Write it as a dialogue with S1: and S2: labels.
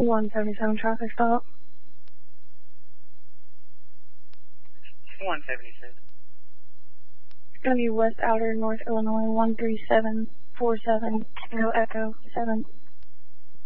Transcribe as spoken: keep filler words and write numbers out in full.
S1: one seventy-seven traffic stop.
S2: one seventy-seven.
S1: It's going to be West Outer, North Illinois, one three seven four seven, Kilo Echo seven.